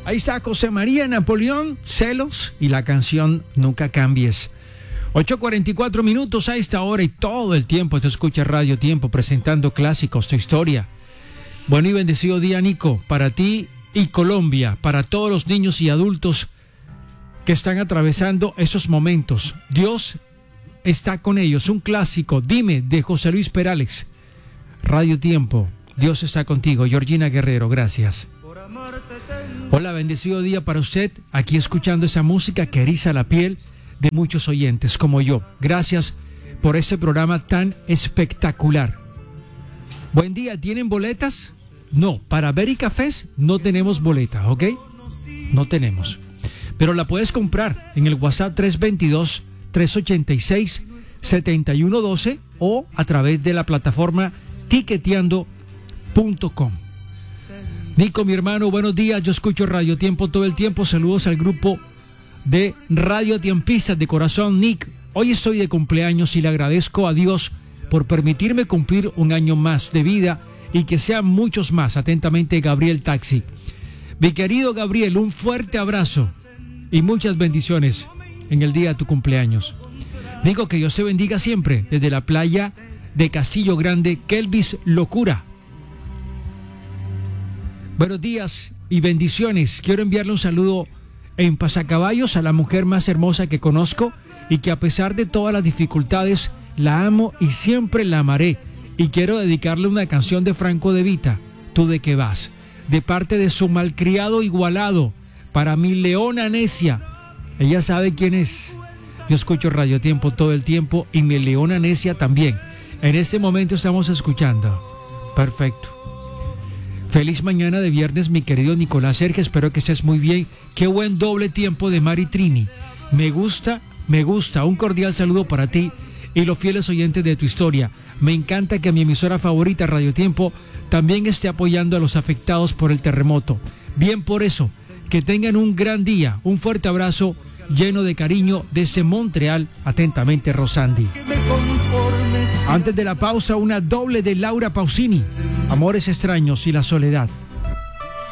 Ahí está José María Napoleón, Celos y la canción Nunca Cambies. 8:44 minutos a esta hora y todo el tiempo te escucha Radio Tiempo presentando clásicos, tu historia. Bueno y bendecido día, Nico, para ti y Colombia, para todos los niños y adultos que están atravesando esos momentos. Dios está con ellos. Un clásico, Dime, de José Luis Perales. Radio Tiempo, Dios está contigo. Georgina Guerrero, gracias. Hola, bendecido día para usted, aquí escuchando esa música que eriza la piel de muchos oyentes como yo. Gracias por ese programa tan espectacular. Buen día, ¿tienen boletas? No, para Ver y Cafés no tenemos boleta, ¿ok? No tenemos. Pero la puedes comprar en el WhatsApp 322-386-7112 o a través de la plataforma tiqueteando.com. Nico, mi hermano, buenos días. Yo escucho Radio Tiempo todo el tiempo. Saludos al grupo de Radio Tiempistas de corazón. Nick, hoy estoy de cumpleaños y le agradezco a Dios por permitirme cumplir un año más de vida y que sean muchos más. Atentamente, Gabriel Taxi. Mi querido Gabriel, un fuerte abrazo y muchas bendiciones en el día de tu cumpleaños. Digo que Dios te bendiga siempre desde la playa de Castillo Grande, Kelvis Locura. Buenos días y bendiciones. Quiero enviarle un saludo en Pasacaballos a la mujer más hermosa que conozco y que a pesar de todas las dificultades la amo y siempre la amaré. Y quiero dedicarle una canción de Franco De Vita, Tú de qué vas, de parte de su malcriado igualado, para mi leona necia. Ella sabe quién es. Yo escucho Radio Tiempo todo el tiempo y mi leona necia también. En este momento estamos escuchando. Perfecto. Feliz mañana de viernes, mi querido Nicolás Sergio, espero que estés muy bien. Qué buen doble tiempo de Mari Trini. Me gusta. Un cordial saludo para ti y los fieles oyentes de tu historia. Me encanta que mi emisora favorita, Radio Tiempo, también esté apoyando a los afectados por el terremoto. Bien por eso, que tengan un gran día. Un fuerte abrazo lleno de cariño desde Montreal. Atentamente, Rosandi. Antes de la pausa, una doble de Laura Pausini, Amores extraños y la soledad.